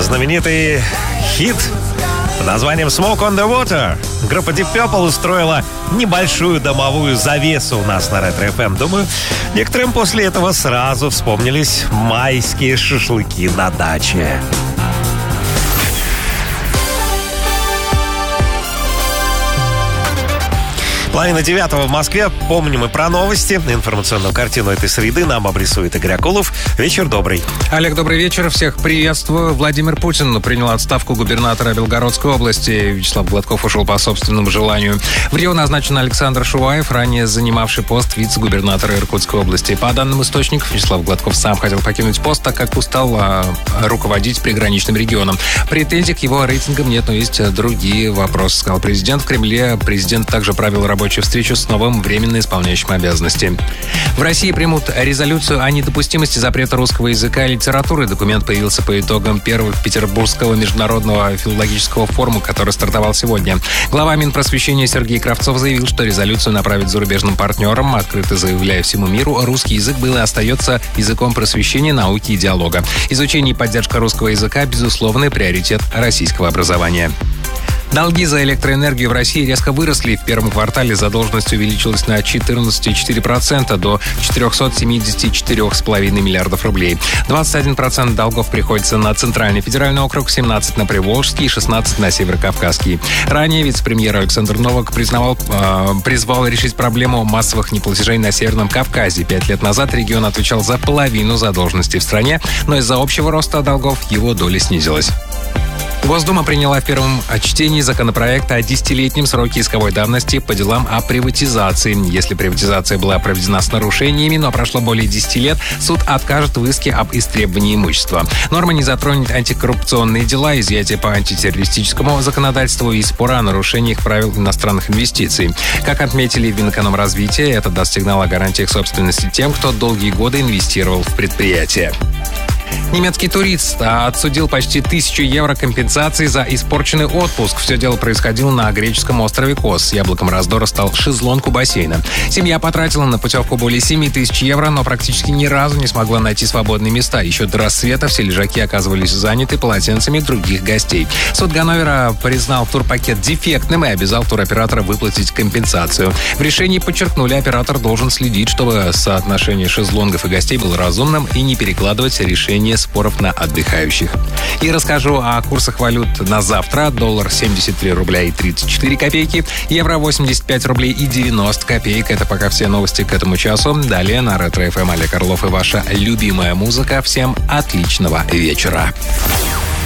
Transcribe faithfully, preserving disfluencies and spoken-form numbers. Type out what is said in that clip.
знаменитый хит под названием «Smoke on the Water». Группа Deep Purple устроила небольшую домовую завесу у нас на Ретро эф эм. Думаю, некоторым после этого сразу вспомнились майские шашлыки на даче. Половина девятого в Москве. Помним и про новости. Информационную картину этой среды нам обрисует Игорь Акулов. Вечер добрый. Олег, добрый вечер. Всех приветствую. Владимир Путин принял отставку губернатора Белгородской области. Вячеслав Гладков ушел по собственному желанию. В Рио назначен Александр Шуваев, ранее занимавший пост вице-губернатора Иркутской области. По данным источников, Вячеслав Гладков сам хотел покинуть пост, так как устал а, руководить приграничным регионом. Претензий к его рейтингам нет, но есть другие вопросы, сказал президент. В Кремле президент также провел рабочую встречу с новым временно исполняющим обязанности. В России примут резолюцию о недопустимости запрета русского языка и литературы. Документ появился по итогам первого Петербургского международного филологического форума, который стартовал сегодня. Глава Минпросвещения Сергей Кравцов заявил, что резолюцию направит зарубежным партнерам, открыто заявляя всему миру, русский язык был и остается языком просвещения, науки и диалога. Изучение и поддержка русского языка – безусловный приоритет российского образования. Долги за электроэнергию в России резко выросли. В первом квартале задолженность увеличилась на четырнадцать целых четыре десятых процента до четыреста семьдесят четыре целых пять десятых миллиардов рублей. двадцать один процент долгов приходится на Центральный федеральный округ, семнадцать процентов на Приволжский и шестнадцать процентов на Северокавказский. Ранее вице-премьер Александр Новак признавал, э, призвал решить проблему массовых неплатежей на Северном Кавказе. Пять лет назад регион отвечал за половину задолженности в стране, но из-за общего роста долгов его доля снизилась. Госдума приняла в первом чтении законопроект о десятилетнем сроке исковой давности по делам о приватизации. Если приватизация была проведена с нарушениями, но прошло более десяти лет, суд откажет в иске об истребовании имущества. Норма не затронет антикоррупционные дела, изъятие по антитеррористическому законодательству и споры о нарушениях правил иностранных инвестиций. Как отметили в Минэкономразвития, это даст сигнал о гарантиях собственности тем, кто долгие годы инвестировал в предприятие. Немецкий турист отсудил почти тысячу евро компенсации за испорченный отпуск. Все дело происходило на греческом острове Кос. Яблоком раздора стал шезлонг у бассейна. Семья потратила на путевку более семь тысяч евро, но практически ни разу не смогла найти свободные места. Еще до рассвета все лежаки оказывались заняты полотенцами других гостей. Суд Ганновера признал турпакет дефектным и обязал туроператора выплатить компенсацию. В решении подчеркнули, оператор должен следить, чтобы соотношение шезлонгов и гостей было разумным и не перекладывать решение споров на отдыхающих. И расскажу о курсах валют на завтра. Доллар семьдесят три рубля и тридцать четыре копейки, евро восемьдесят пять рублей и девяносто копеек. Это пока все новости к этому часу. Далее на Ретро эф эм Олег Орлов и ваша любимая музыка. Всем отличного вечера.